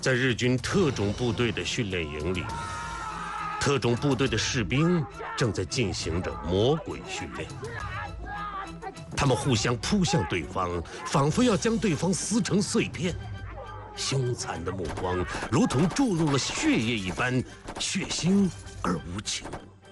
在日军特种部队的训练营里，特种部队的士兵正在进行着魔鬼训练。他们互相扑向对方，仿佛要将对方撕成碎片。凶残的目光如同注入了血液一般，血腥而无情。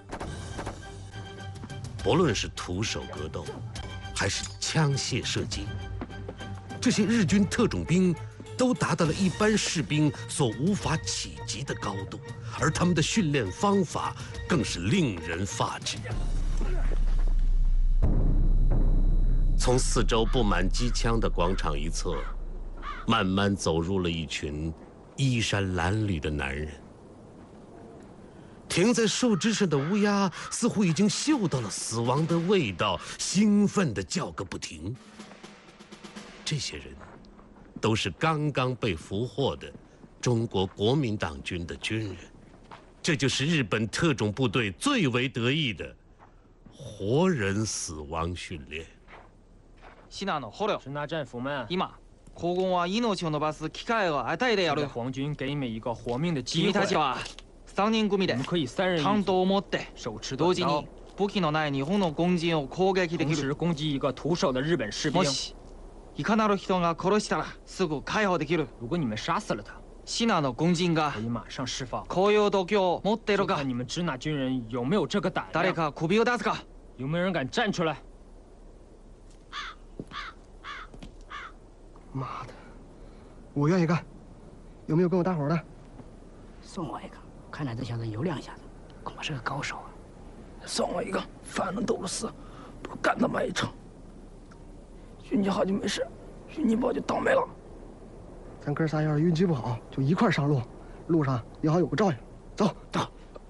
不论是徒手格斗，还是枪械射击，这些日军特种兵都达到了一般士兵所无法企及的高度，而他们的训练方法更是令人发指。从四周布满机枪的广场一侧，慢慢走入了一群衣衫褴褛的男人。停在树枝上的乌鸦似乎已经嗅到了死亡的味道，兴奋地叫个不停。这些人都是刚刚被俘获的中国国民党军的军人，这就是日本特种部队最为得意的活人死亡训练。 シナの捕虜。 是那战俘们。 今、皇軍は命を伸ばす機会を与えてやる。 皇军给你们一个活命的机会。 君たちは3人組で担当を持って同時に武器のない日本の軍人を攻撃できる。 同时攻击一个徒手的日本士兵。 もしいかなる人が殺したらすぐ解放できる。 如果你们杀死了他， シナの軍人が可以马上释放。 こういう度胸を持っているか。 看你们支那军人有没有这个胆量。 誰か首を出すか。 有没有人敢站出来？ 妈的，我愿意干，有没有跟我搭伙的？ 送我一个，看来这小子有两下子，恐怕是个高手啊。 送我一个，反正都是死，多干他妈一场。运气好就没事，运气不好就倒霉了。 咱哥仨要是运气不好，就一块上路，路上也好有个照应。走，走。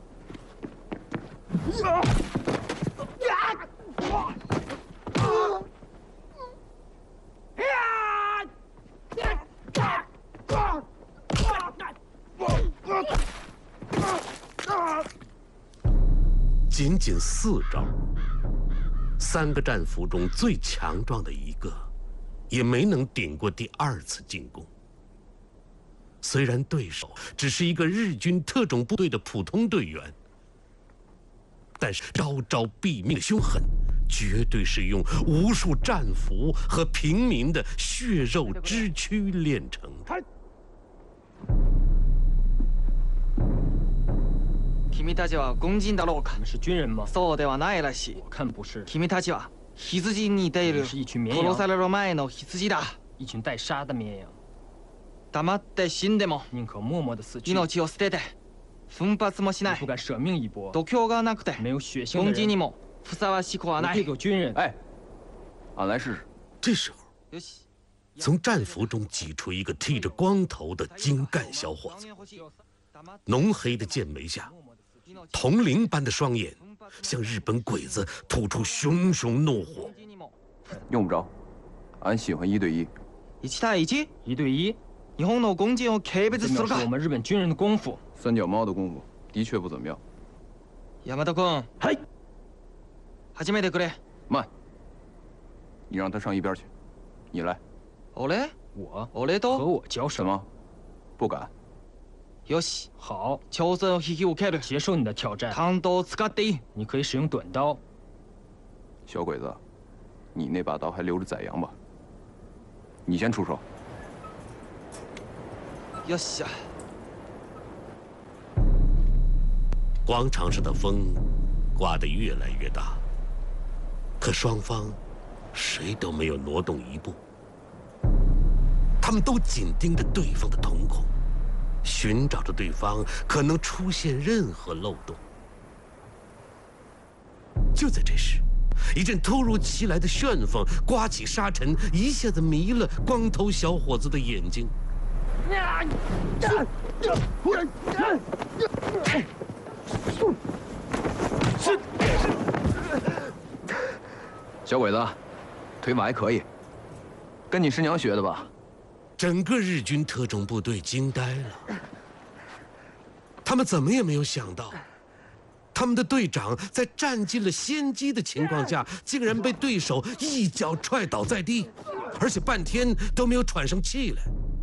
仅仅4招，3个战俘中最强壮的一个，也没能顶过第2次进攻。虽然对手只是一个日军特种部队的普通队员，但是招招毙命的凶狠，绝对是用无数战俘和平民的血肉之躯炼成的。 君たちは軍人だろうか。 你们是军人吗？ そうではないらしい。 我看不是。 君たちは羊に似ている。 是一群绵羊。 殺される前の羊だ。 一群待杀的绵羊。 黙って死んでも宁可默默的死去。 命を捨てて奮発もしない。 不敢舍命一搏。 度胸がなくて没有血性的人。 軍人にもふさわしくはない。 这个军人。 哎，俺来试试。 这时候，从战俘中挤出一个剃着光头的精干小伙子，浓黑的剑眉下，铜铃般的双眼，向日本鬼子吐出熊熊怒火。 用不着，俺喜欢1对1。 1対1？ 1对1？ 日本の軍人を軽蔑するか？ 我们日本军人的功夫。 三脚猫的功夫的确不怎么样。 大和君。 はい。 始めてくれ。 慢。你让他上一边去，你来。 俺？ 俺と？和我交手？ 什么？不敢。 よし。 好。 挑戦を引き受ける。 接受你的挑战。 短刀を使っていい。 你可以使用短刀。 小鬼子，你那把刀还留着宰羊吧？你先出手。 よっしゃ。 广场上的风刮得越来越大，可双方谁都没有挪动一步。他们都紧盯着对方的瞳孔，寻找着对方可能出现任何漏洞。就在这时，一阵突如其来的旋风刮起沙尘，一下子迷了光头小伙子的眼睛。 小鬼子，腿法还可以，跟你师娘学的吧？ 整个日军特种部队惊呆了，他们怎么也没有想到，他们的队长在占尽了先机的情况下，竟然被对手一脚踹倒在地，而且半天都没有喘上气来。